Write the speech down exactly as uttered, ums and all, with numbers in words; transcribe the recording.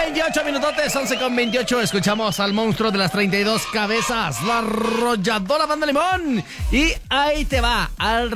veintiocho minutotes, once con veintiocho. Escuchamos al monstruo de las treinta y dos cabezas, la arrolladora Banda Limón. Y ahí te va, al